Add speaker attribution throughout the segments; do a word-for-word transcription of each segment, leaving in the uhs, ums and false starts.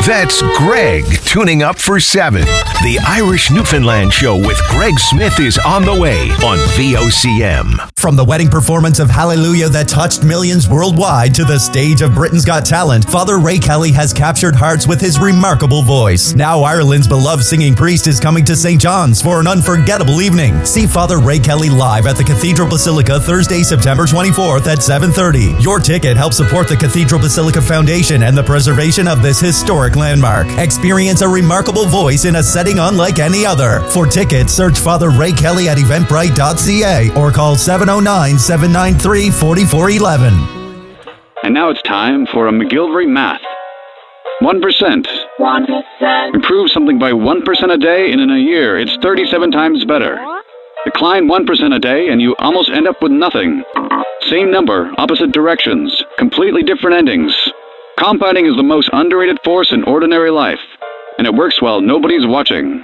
Speaker 1: That's Greg tuning up for seven. The Irish Newfoundland Show with Greg Smith is on the way on V O C M.
Speaker 2: From the wedding performance of Hallelujah that touched millions worldwide to the stage of Britain's Got Talent, Father Ray Kelly has captured hearts with his remarkable voice. Now Ireland's beloved singing priest is coming to Saint John's for an unforgettable evening. See Father Ray Kelly live at the Cathedral Basilica Thursday, September twenty-fourth at seven thirty. Your ticket helps support the Cathedral Basilica Foundation and the preservation of this historic landmark. Experience a remarkable voice in a setting unlike any other. For tickets, search Father Ray Kelly at eventbrite dot c a or call seven oh nine, seven nine three, four four one one.
Speaker 3: And now it's time for a McGillivray Math. one percent.
Speaker 4: one percent.
Speaker 3: Improve something by one percent a day, and in a year, it's thirty-seven times better. Decline one percent a day, and you almost end up with nothing. Same number, opposite directions, completely different endings. Compounding is the most underrated force in ordinary life, and it works while nobody's watching.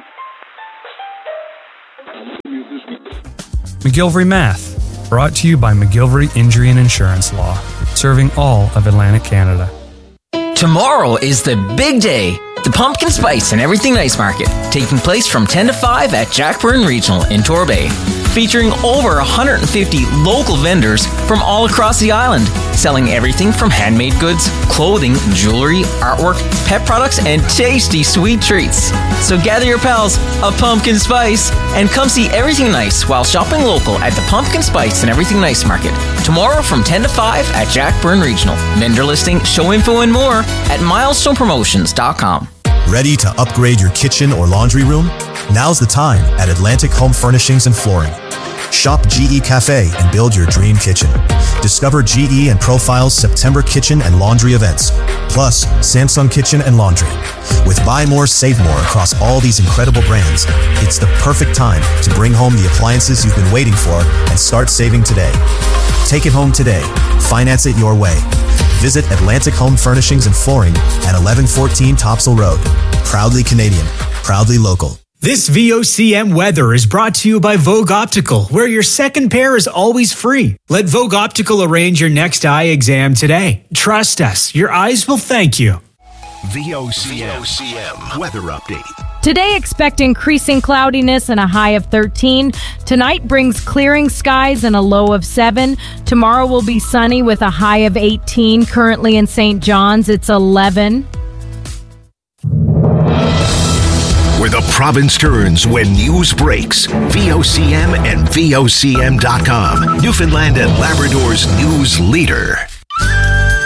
Speaker 5: McGillivray Math, brought to you by McGillivray Injury and Insurance Law, serving all of Atlantic Canada.
Speaker 6: Tomorrow is the big day, the Pumpkin Spice and Everything Nice Market, taking place from ten to five at Jack Byrne Regional in Torbay, featuring over one hundred fifty local vendors from all across the island, selling everything from handmade goods, clothing, jewelry, artwork, pet products, and tasty sweet treats. So gather your pals, a Pumpkin Spice, and come see Everything Nice while shopping local at the Pumpkin Spice and Everything Nice Market, tomorrow from ten to five at Jack Byrne Regional. Vendor listing, show info, and more at milestone promotions dot com.
Speaker 7: Ready to upgrade your kitchen or laundry room? Now's the time at Atlantic Home Furnishings and Flooring. Shop G E Cafe and build your dream kitchen. Discover G E and Profile's September kitchen and laundry events, plus Samsung Kitchen and Laundry. With buy more, save more across all these incredible brands, it's the perfect time to bring home the appliances you've been waiting for and start saving today. Take it home today. Finance it your way. Visit Atlantic Home Furnishings and Flooring at eleven fourteen Topsail Road. Proudly Canadian, proudly local.
Speaker 8: This V O C M weather is brought to you by Vogue Optical, where your second pair is always free. Let Vogue Optical arrange your next eye exam today. Trust us, your eyes will thank you.
Speaker 1: V O C M, V O C M weather update.
Speaker 9: Today, expect increasing cloudiness and a high of thirteen. Tonight brings clearing skies and a low of seven. Tomorrow will be sunny with a high of eighteen. Currently in Saint John's, it's eleven.
Speaker 1: Where the province turns when news breaks. V O C M and V O C M dot com. Newfoundland and Labrador's news leader.